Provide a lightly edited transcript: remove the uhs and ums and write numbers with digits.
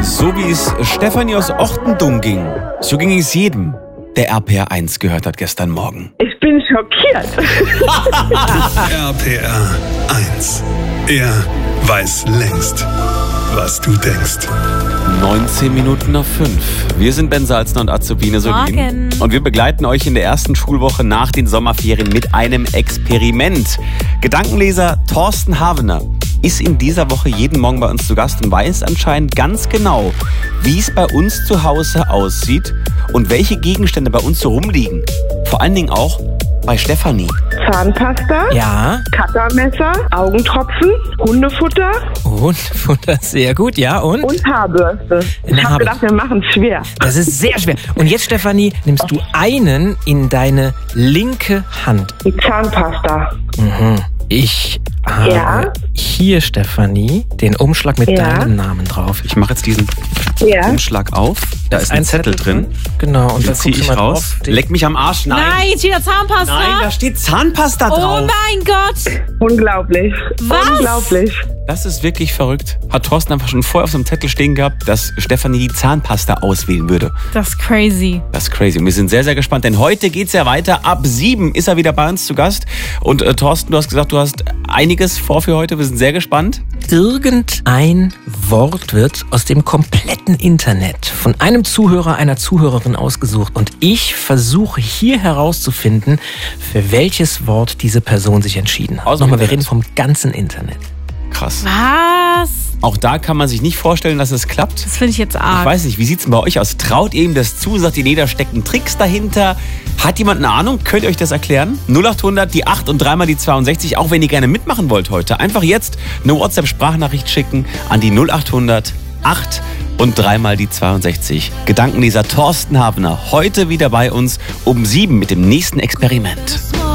So wie es Stefanie aus Ochtendung ging, so ging es jedem, der RPR 1 gehört hat gestern Morgen. Ich bin schockiert. RPR 1. Er weiß längst, was du denkst. 19 Minuten nach 5. Wir sind Ben Salzner und Azubine Solin. Morgen. Und wir begleiten euch in der ersten Schulwoche nach den Sommerferien mit einem Experiment. Gedankenleser Thorsten Havener ist in dieser Woche jeden Morgen bei uns zu Gast und weiß anscheinend ganz genau, wie es bei uns zu Hause aussieht und welche Gegenstände bei uns so rumliegen. Vor allen Dingen auch bei Stefanie. Zahnpasta, Ja, Cuttermesser, Augentropfen, Hundefutter Hundefutter, sehr gut, ja, und? und Haarbürste. Ich Eine habe gedacht, wir machen es schwer. Das ist sehr schwer. Und jetzt, Stefanie, nimmst du einen in deine linke Hand. Die Zahnpasta. Ich habe Ja. hier, Stefanie, den Umschlag mit Ja. deinem Namen drauf. Ich mache jetzt diesen Ja. Umschlag auf. Da ist ein Zettel drin. Genau, und Den da ziehe guckst ich du mal raus. drauf. Leck mich am Arsch. Nein. Nein, jetzt wieder Zahnpasta. Nein, da steht Zahnpasta Oh drauf. mein Gott. Unglaublich. Was? Unglaublich. Das ist wirklich verrückt. Hat Thorsten einfach schon vorher auf so einem Zettel stehen gehabt, dass Stefanie die Zahnpasta auswählen würde. Das ist crazy. Das ist crazy. Und wir sind sehr, sehr gespannt, denn heute geht's ja weiter. Ab 7 ist er wieder bei uns zu Gast. Und Thorsten, du hast gesagt, du hast einiges vor für heute. Wir sind sehr gespannt. Irgendein Wort wird aus dem kompletten Internet von einem Zuhörer, einer Zuhörerin ausgesucht. Und ich versuche hier herauszufinden, für welches Wort diese Person sich entschieden hat. Aus dem Nochmal, wir Internet. reden vom ganzen Internet. Krass. Was? Auch da kann man sich nicht vorstellen, dass es klappt. Das finde ich jetzt Ich arg. weiß nicht, wie sieht's denn bei euch aus? Traut ihr ihm das zu? Sagt ihr, nee, da stecken Tricks dahinter? Hat jemand eine Ahnung? Könnt ihr euch das erklären? 0800, die 8 und dreimal die 62. Auch wenn ihr gerne mitmachen wollt heute. Einfach jetzt eine WhatsApp-Sprachnachricht schicken an die 0800 8 und dreimal die 62. Gedankenleser Thorsten Havener heute wieder bei uns um 7 mit dem nächsten Experiment.